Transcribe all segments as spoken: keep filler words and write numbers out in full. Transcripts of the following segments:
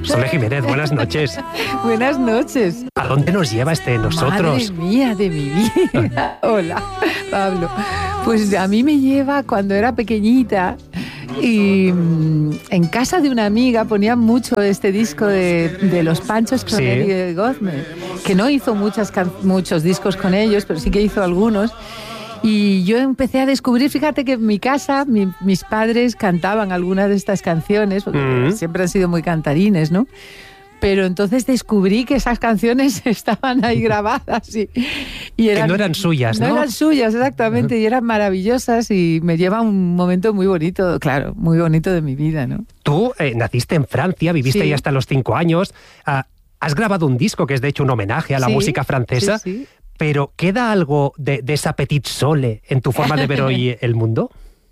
Sole Jiménez, buenas noches. Buenas noches. ¿A dónde nos lleva este nosotros? Madre mía de mi vida. Hola, Pablo. Pues a mí me lleva cuando era pequeñita y en casa de una amiga ponían mucho este disco de, de los Panchos Cronelli sí. de Gozmer, que no hizo muchas, muchos discos con ellos, pero sí que hizo algunos. Y yo empecé a descubrir, fíjate que en mi casa mi, mis padres cantaban algunas de estas canciones, porque mm. siempre han sido muy cantarines, ¿no? Pero entonces descubrí que esas canciones estaban ahí grabadas y, y eran, que no eran suyas, ¿no? No eran suyas, exactamente, y eran maravillosas y me lleva un momento muy bonito, claro, muy bonito de mi vida, ¿no? Tú eh, naciste en Francia, viviste sí. ahí hasta los cinco años, uh, has grabado un disco que es de hecho un homenaje a la sí, música francesa, sí, sí. pero ¿queda algo de, de esa petite Sole en tu forma de ver hoy el mundo?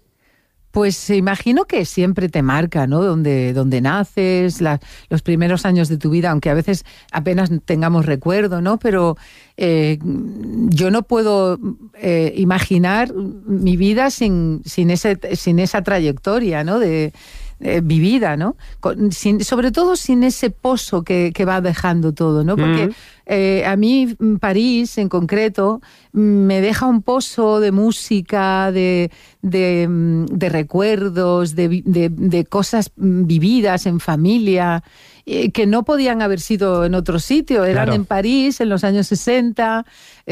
Pues imagino que siempre te marca, ¿no? Donde, donde naces, la, los primeros años de tu vida, aunque a veces apenas tengamos recuerdo, ¿no? Pero eh, yo no puedo eh, imaginar mi vida sin, sin, ese, sin esa trayectoria, ¿no? De, eh, vivida, ¿no? Con, sin, sobre todo sin ese pozo que, que va dejando todo, ¿no? Porque... Mm. Eh, a mí París en concreto me deja un pozo de música, de, de, de recuerdos, de, de, de cosas vividas en familia, eh, que no podían haber sido en otro sitio, eran claro. en París en los años sesenta,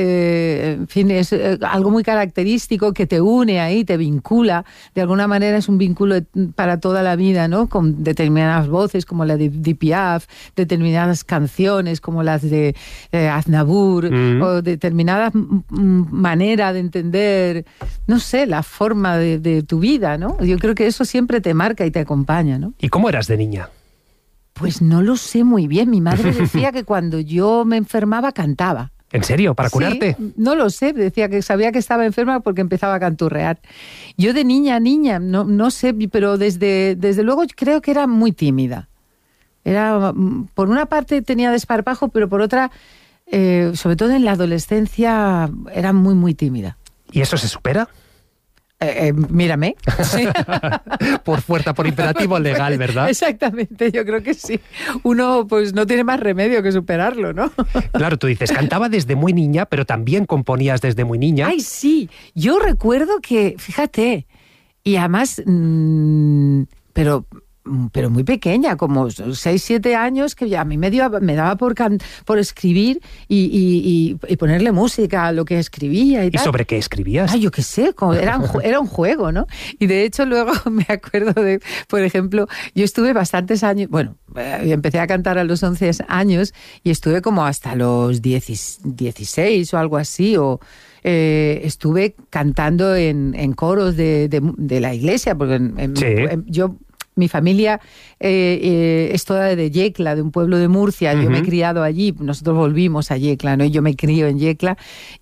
eh, en fin, es eh, algo muy característico que te une ahí, te vincula, de alguna manera es un vínculo para toda la vida, ¿no? Con determinadas voces como la de, de Piaf, determinadas canciones como las de Eh, Aznavour, mm. o determinada m- manera de entender, no sé, la forma de, de tu vida, ¿no? Yo creo que eso siempre te marca y te acompaña, ¿no? ¿Y cómo eras de niña? Pues no lo sé muy bien. Mi madre decía que cuando yo me enfermaba cantaba. ¿En serio? ¿Para curarte? Sí, no lo sé, decía que sabía que estaba enferma porque empezaba a canturrear. Yo de niña a niña, no, no sé, pero desde, desde luego creo que era muy tímida. Era, por una parte tenía desparpajo, pero por otra, eh, sobre todo en la adolescencia, era muy, muy tímida. ¿Y eso se supera? Eh, eh, mírame. Sí. Por fuerza, por imperativo legal, ¿verdad? Exactamente, yo creo que sí. Uno pues no tiene más remedio que superarlo, ¿no? Claro, tú dices, cantaba desde muy niña, pero también componías desde muy niña. Ay, sí. Yo recuerdo que, fíjate, y además, mmm, pero... pero muy pequeña, como seis, siete años, que ya a mí me, dio, me daba por, can, por escribir y, y, y ponerle música a lo que escribía y tal. ¿Y sobre qué escribías? Ay, yo qué sé, como era, un, era un juego, ¿no? Y de hecho luego me acuerdo de, por ejemplo, yo estuve bastantes años, bueno, empecé a cantar a los once años y estuve como hasta los dieciséis o algo así, o... Eh, estuve cantando en, en coros de, de, de la iglesia, porque en, en, sí. en, yo... Mi familia eh, eh, es toda de Yecla, de un pueblo de Murcia. Uh-huh. Yo me he criado allí, nosotros volvimos a Yecla, ¿no? Yo me crío en Yecla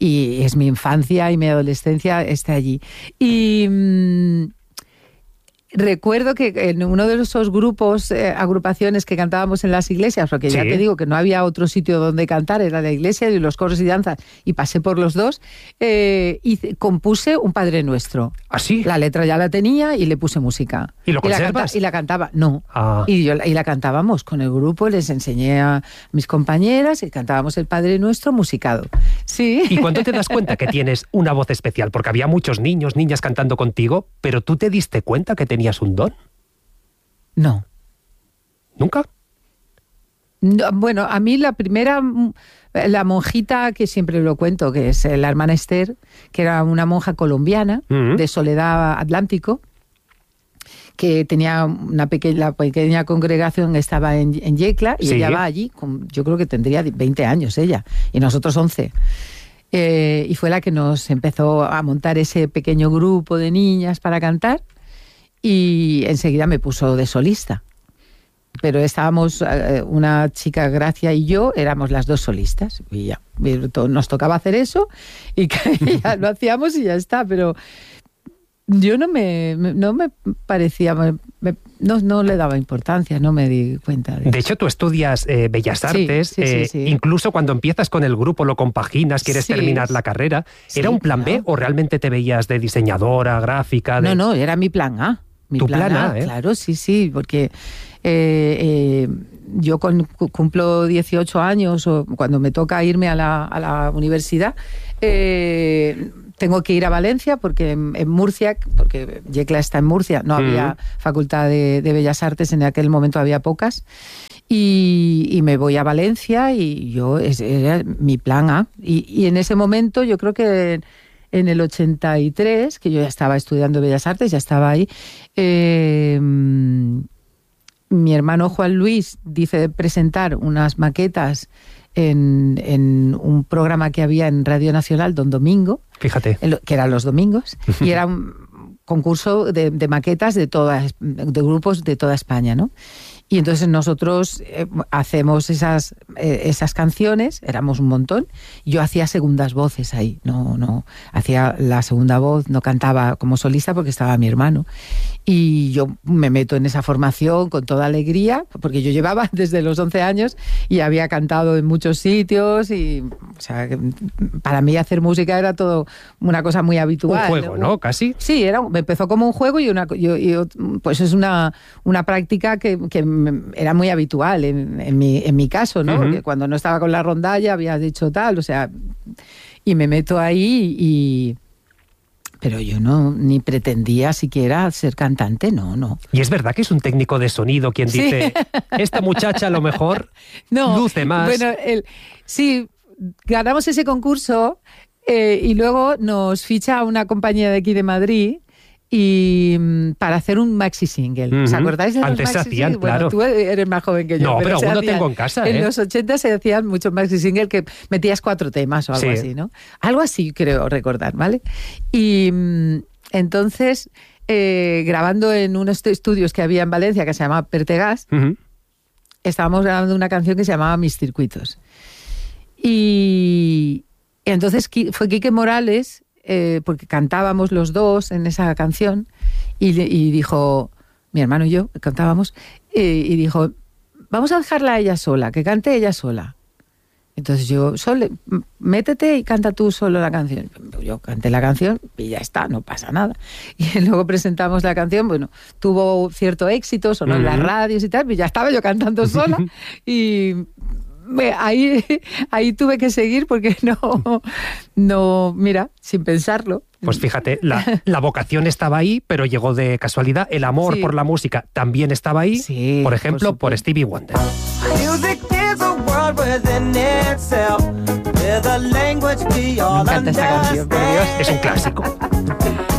y es mi infancia y mi adolescencia está allí. Y... Mmm, recuerdo que en uno de esos grupos, eh, agrupaciones que cantábamos en las iglesias, porque sí. ya te digo que no había otro sitio donde cantar, era la iglesia y los coros y danzas, y pasé por los dos, eh, y compuse un Padre Nuestro. ¿Ah, sí? La letra ya la tenía y le puse música. ¿Y lo y la, conservas? canta, y la cantaba, no. Ah. Y, yo, y la cantábamos con el grupo, les enseñé a mis compañeras y cantábamos el Padre Nuestro musicado. Sí. ¿Y cuándo te das cuenta que tienes una voz especial? Porque había muchos niños, niñas cantando contigo, pero ¿tú te diste cuenta que tenías ¿Tenías un don? No. ¿Nunca? No, bueno, a mí la primera, la monjita, que siempre lo cuento, que es la hermana Esther, que era una monja colombiana, uh-huh. de Soledad Atlántico, que tenía una pequeña, la pequeña congregación, estaba en, en Yecla, y sí. ella va allí, con, yo creo que tendría veinte años ella, y nosotros once. Eh, y fue la que nos empezó a montar ese pequeño grupo de niñas para cantar, y enseguida me puso de solista. Pero estábamos, eh, una chica, Gracia y yo, éramos las dos solistas. Y ya, nos tocaba hacer eso y ya lo hacíamos y ya está. Pero yo no me, no me parecía, me, no, no le daba importancia, no me di cuenta de De hecho, tú estudias eh, Bellas Artes, sí, sí, eh, sí, sí. incluso cuando empiezas con el grupo lo compaginas, quieres sí. terminar la carrera. ¿Era sí, un plan claro. B o realmente te veías de diseñadora, gráfica? De... No, no, era mi plan A. Mi tu plan, plan A, A, ¿eh? Claro, sí, sí, porque eh, eh, yo con, cumplo dieciocho años o cuando me toca irme a la, a la universidad, eh, tengo que ir a Valencia porque en, en Murcia, porque Yecla está en Murcia, no mm. había facultad de, de Bellas Artes, en aquel momento había pocas, y, y me voy a Valencia y yo, ese era mi plan A. Y, y en ese momento yo creo que en el ochenta y tres, que yo ya estaba estudiando Bellas Artes, ya estaba ahí, eh, mi hermano Juan Luis dice presentar unas maquetas en, en un programa que había en Radio Nacional, Don Domingo. Fíjate. Que eran los domingos, y era un concurso de, de maquetas de, todas, de grupos de toda España, ¿no? Y entonces nosotros eh, hacemos esas, eh, esas canciones, éramos un montón, yo hacía segundas voces ahí, no, no, hacía la segunda voz, no cantaba como solista porque estaba mi hermano. Y yo me meto en esa formación con toda alegría, porque yo llevaba desde los once años y había cantado en muchos sitios, y o sea, para mí hacer música era todo una cosa muy habitual. Un juego, ¿no? Casi. Sí, era, empezó como un juego y, una, y, y pues es una, una práctica que, que era muy habitual en, en, mi, en mi caso, ¿no? Uh-huh. Porque cuando no estaba con la rondalla había dicho tal, o sea, y me meto ahí y... Pero yo no ni pretendía siquiera ser cantante, no, no. Y es verdad que es un técnico de sonido quien sí. dice, esta muchacha a lo mejor no, luce más. Bueno, el, sí, ganamos ese concurso eh, y luego nos ficha una compañía de aquí de Madrid y para hacer un maxi single. Uh-huh. ¿Os acordáis de los Antes maxi se hacían, singles? Bueno, claro. tú eres más joven que yo. No, pero, pero aún lo hacían, tengo en casa. ¿eh? En los ochenta se hacían muchos maxi singles que metías cuatro temas o algo sí. así, ¿no? Algo así creo recordar, ¿vale? Y entonces, eh, grabando en unos estudios que había en Valencia que se llamaba Pertegás, uh-huh. estábamos grabando una canción que se llamaba Mis Circuitos. Y, y entonces fue Quique Morales... Eh, porque cantábamos los dos en esa canción y, y dijo, mi hermano y yo cantábamos y, y dijo, vamos a dejarla a ella sola, que cante ella sola. Entonces yo, Sol, métete y canta tú solo la canción. Yo canté la canción y ya está, no pasa nada. Y luego presentamos la canción, bueno, tuvo cierto éxito, sonó uh-huh. en las radios y tal, y ya estaba yo cantando sola y... Ahí, ahí tuve que seguir porque no, no, mira, sin pensarlo. Pues fíjate, la, la vocación estaba ahí, pero llegó de casualidad. El amor sí. por la música también estaba ahí, sí, por ejemplo, por, por Stevie Wonder. Me encanta esa canción, por Dios. Es un clásico.